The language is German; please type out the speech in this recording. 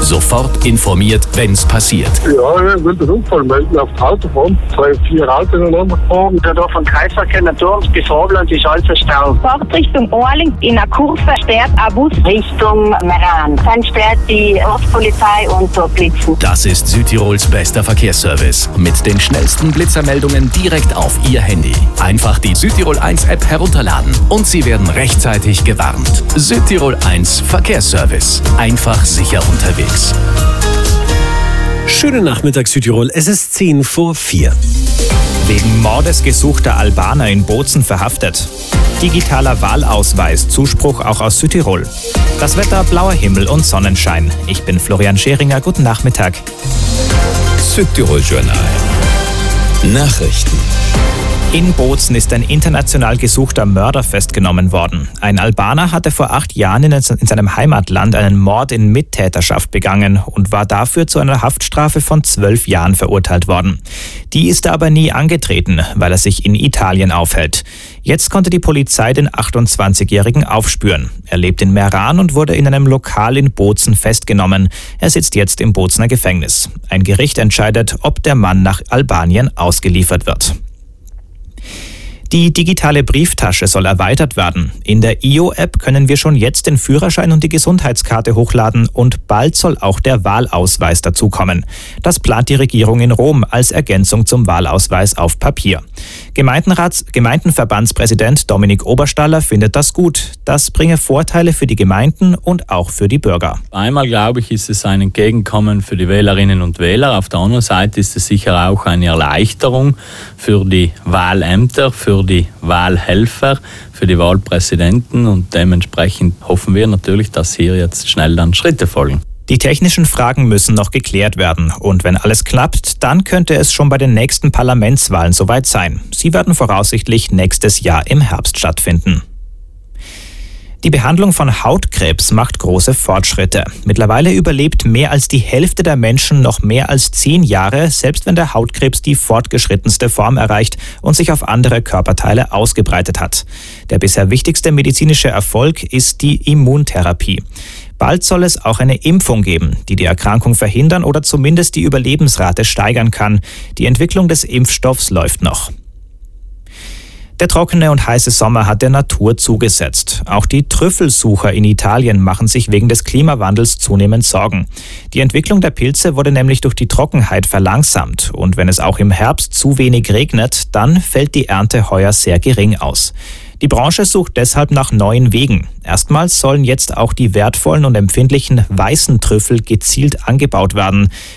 Sofort informiert, wenn's passiert. Ja, ich will den Unfall melden auf der Autobahn. 2-4 Autos ineinander gefahren. Der da vom Kreisverkehr Naturms bis Vorland ist alles verstaut. Fahrt Richtung Orling in einer Kurve sperrt ein Bus Richtung Meran. Dann sperrt die Ortspolizei und so Blitzen. Das ist Südtirols bester Verkehrsservice. Mit den schnellsten Blitzermeldungen direkt auf Ihr Handy. Einfach die Südtirol 1 App herunterladen und Sie werden rechtzeitig gewarnt. Südtirol 1 Verkehrsservice. Einfach sicher unterwegs. Schönen Nachmittag Südtirol, es ist 4:10. Wegen Mordes gesuchter Albaner in Bozen verhaftet. Digitaler Wahlausweis, Zuspruch auch aus Südtirol. Das Wetter, blauer Himmel und Sonnenschein. Ich bin Florian Scheringer, guten Nachmittag. Südtirol Journal. Nachrichten. In Bozen ist ein international gesuchter Mörder festgenommen worden. Ein Albaner hatte vor 8 Jahren in seinem Heimatland einen Mord in Mittäterschaft begangen und war dafür zu einer Haftstrafe von 12 Jahren verurteilt worden. Die ist er aber nie angetreten, weil er sich in Italien aufhält. Jetzt konnte die Polizei den 28-Jährigen aufspüren. Er lebt in Meran und wurde in einem Lokal in Bozen festgenommen. Er sitzt jetzt im Bozener Gefängnis. Ein Gericht entscheidet, ob der Mann nach Albanien ausgeliefert wird. Die digitale Brieftasche soll erweitert werden. In der IO-App können wir schon jetzt den Führerschein und die Gesundheitskarte hochladen und bald soll auch der Wahlausweis dazukommen. Das plant die Regierung in Rom als Ergänzung zum Wahlausweis auf Papier. Gemeindenverbandspräsident Dominik Oberstaller findet das gut. Das bringe Vorteile für die Gemeinden und auch für die Bürger. Einmal, glaube ich, ist es ein Entgegenkommen für die Wählerinnen und Wähler. Auf der anderen Seite ist es sicher auch eine Erleichterung für die Wahlämter, für die Wahlhelfer, für die Wahlpräsidenten und dementsprechend hoffen wir natürlich, dass hier jetzt schnell dann Schritte folgen. Die technischen Fragen müssen noch geklärt werden und wenn alles klappt, dann könnte es schon bei den nächsten Parlamentswahlen soweit sein. Sie werden voraussichtlich nächstes Jahr im Herbst stattfinden. Die Behandlung von Hautkrebs macht große Fortschritte. Mittlerweile überlebt mehr als die Hälfte der Menschen noch mehr als 10 Jahre, selbst wenn der Hautkrebs die fortgeschrittenste Form erreicht und sich auf andere Körperteile ausgebreitet hat. Der bisher wichtigste medizinische Erfolg ist die Immuntherapie. Bald soll es auch eine Impfung geben, die die Erkrankung verhindern oder zumindest die Überlebensrate steigern kann. Die Entwicklung des Impfstoffs läuft noch. Der trockene und heiße Sommer hat der Natur zugesetzt. Auch die Trüffelsucher in Italien machen sich wegen des Klimawandels zunehmend Sorgen. Die Entwicklung der Pilze wurde nämlich durch die Trockenheit verlangsamt. Und wenn es auch im Herbst zu wenig regnet, dann fällt die Ernte heuer sehr gering aus. Die Branche sucht deshalb nach neuen Wegen. Erstmals sollen jetzt auch die wertvollen und empfindlichen weißen Trüffel gezielt angebaut werden.